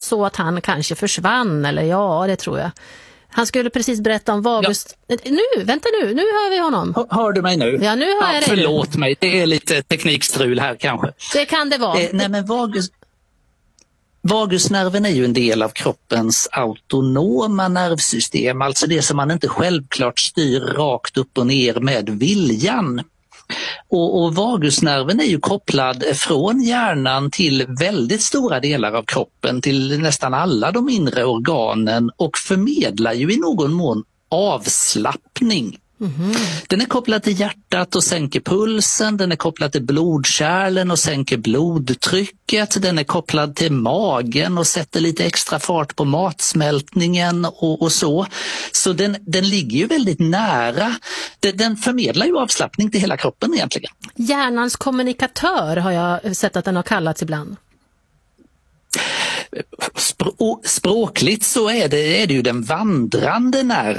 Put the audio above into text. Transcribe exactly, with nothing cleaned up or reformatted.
så att han kanske försvann, eller ja, det tror jag. Han skulle precis berätta om vagus... Ja. Nu, vänta nu, nu hör vi honom. Hör, hör du mig nu? Ja, nu hör ja, jag dig. Förlåt mig, det är lite teknikstrul här kanske. Det kan det vara. Eh, nej men vagus... Vagusnerven är ju en del av kroppens autonoma nervsystem, alltså det som man inte självklart styr rakt upp och ner med viljan. Och, och vagusnerven är ju kopplad från hjärnan till väldigt stora delar av kroppen, till nästan alla de inre organen och förmedlar ju i någon mån avslappning. Mm-hmm. Den är kopplad till hjärtat och sänker pulsen, den är kopplad till blodkärlen och sänker blodtrycket, den är kopplad till magen och sätter lite extra fart på matsmältningen och, och så. Så den, den ligger ju väldigt nära, den, den förmedlar ju avslappning till hela kroppen egentligen. Hjärnans kommunikatör har jag sett att den har kallats ibland. Språkligt så är det, är det ju den vandrande nerven.